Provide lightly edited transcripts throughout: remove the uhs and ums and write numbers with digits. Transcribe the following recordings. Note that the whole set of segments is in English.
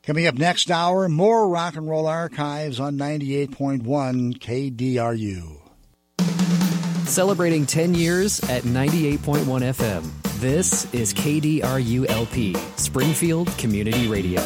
Coming up next hour, more Rock and Roll Archives on 98.1 KDRU. Celebrating 10 years at 98.1 FM. This is KDRU LP, Springfield Community Radio.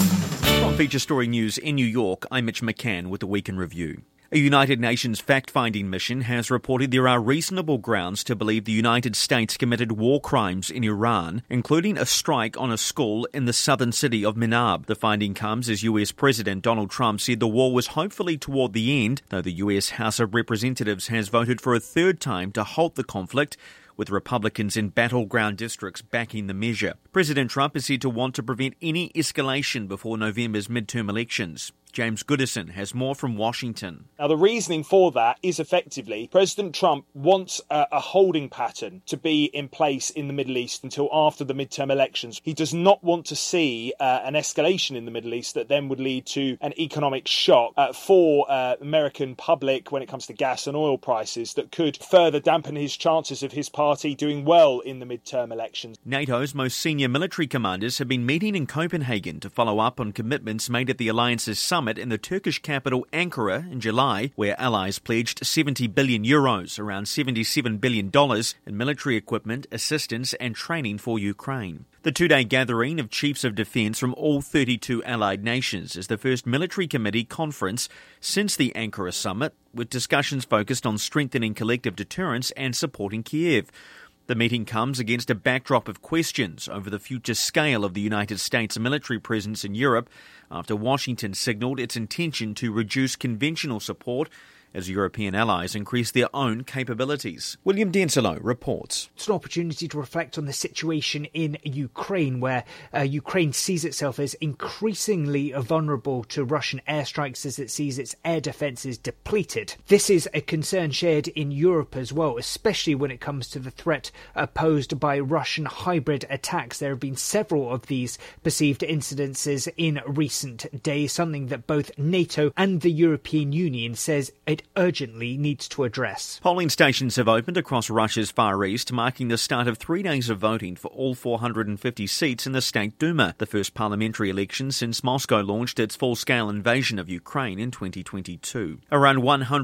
From Feature Story News in New York, I'm Mitch McCann with the Week in Review. A United Nations fact-finding mission has reported there are reasonable grounds to believe the United States committed war crimes in Iran, including a strike on a school in the southern city of Minab. The finding comes as US President Donald Trump said the war was hopefully toward the end, though the US House of Representatives has voted for a third time to halt the conflict, with Republicans in battleground districts backing the measure. President Trump is said to want to prevent any escalation before November's midterm elections. James Goodison has more from Washington. Now, the reasoning for that is effectively President Trump wants a holding pattern to be in place in the Middle East until after the midterm elections. He does not want to see an escalation in the Middle East that then would lead to an economic shock for American public when it comes to gas and oil prices that could further dampen his chances of his party doing well in the midterm elections. NATO's most senior military commanders have been meeting in Copenhagen to follow up on commitments made at the alliance's summit in the Turkish capital Ankara in July, where allies pledged 70 billion euros, around $77 billion, in military equipment, assistance and training for Ukraine. The two-day gathering of chiefs of defence from all 32 allied nations is the first military committee conference since the Ankara summit, with discussions focused on strengthening collective deterrence and supporting Kiev. The meeting comes against a backdrop of questions over the future scale of the United States' military presence in Europe after Washington signalled its intention to reduce conventional support as European allies increase their own capabilities. William Denslow reports. It's an opportunity to reflect on the situation in Ukraine, where Ukraine sees itself as increasingly vulnerable to Russian airstrikes as it sees its air defences depleted. This is a concern shared in Europe as well, especially when it comes to the threat posed by Russian hybrid attacks. There have been several of these perceived incidences in recent days, something that both NATO and the European Union says it urgently needs to address. Polling stations have opened across Russia's Far East, marking the start of 3 days of voting for all 450 seats in the State Duma, the first parliamentary election since Moscow launched its full-scale invasion of Ukraine in 2022. Around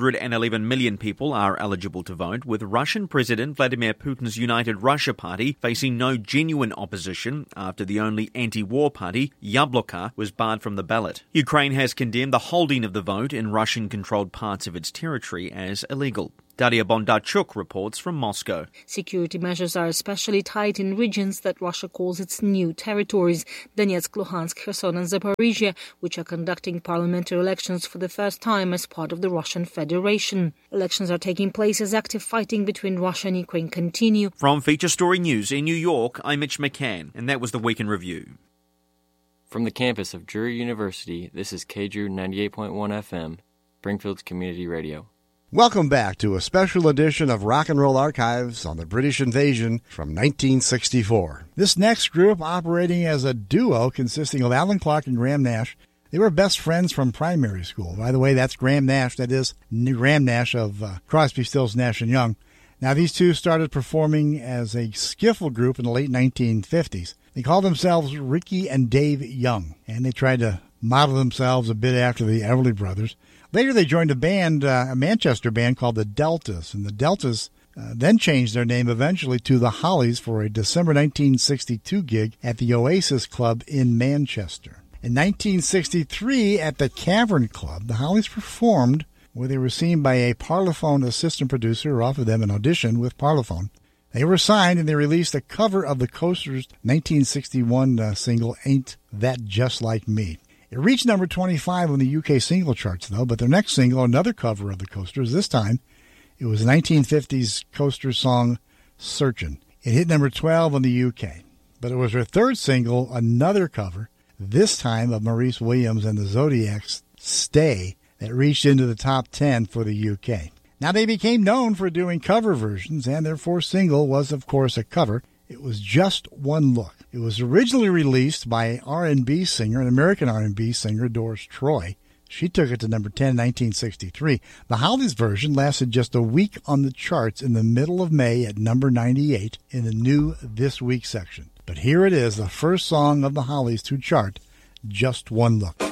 111 million people are eligible to vote, with Russian President Vladimir Putin's United Russia Party facing no genuine opposition after the only anti-war party, Yabloko, was barred from the ballot. Ukraine has condemned the holding of the vote in Russian-controlled parts of its territory as illegal. Daria Bondarchuk reports from Moscow. Security measures are especially tight in regions that Russia calls its new territories, Donetsk, Luhansk, Kherson and Zaporizhia, which are conducting parliamentary elections for the first time as part of the Russian Federation. Elections are taking place as active fighting between Russia and Ukraine continue. From Feature Story News in New York, I'm Mitch McCann, and that was the Week in Review. From the campus of Drury University, this is KDRU 98.1 FM, Springfield's Community Radio. Welcome back to a special edition of Rock and Roll Archives on the British Invasion from 1964. This next group, operating as a duo consisting of Alan Clark and Graham Nash, they were best friends from primary school. By the way, that's Graham Nash, that is Graham Nash of Crosby, Stills, Nash & Young. Now, these two started performing as a skiffle group in the late 1950s. They called themselves Ricky and Dave Young, and they tried to model themselves a bit after the Everly Brothers. Later, they joined a band, a Manchester band called the Deltas, and the Deltas then changed their name eventually to the Hollies for a December 1962 gig at the Oasis Club in Manchester. In 1963, at the Cavern Club, the Hollies performed where they were seen by a Parlophone assistant producer who offered them an audition with Parlophone. They were signed and they released a cover of the Coasters' 1961 single, Ain't That Just Like Me. It reached number 25 on the UK single charts, though, but their next single, another cover of the Coasters, this time it was the 1950s Coasters song, Searchin'. It hit number 12 on the UK, but it was their third single, another cover, this time of Maurice Williams and the Zodiacs' Stay, that reached into the top 10 for the UK. Now, they became known for doing cover versions, and their fourth single was, of course, a cover. It was Just One Look. It was originally released by R&B singer, an American R&B singer, Doris Troy. She took it to number 10 in 1963. The Hollies version lasted just a week on the charts in the middle of May at number 98 in the new This Week section. But here it is, the first song of the Hollies to chart, Just one look.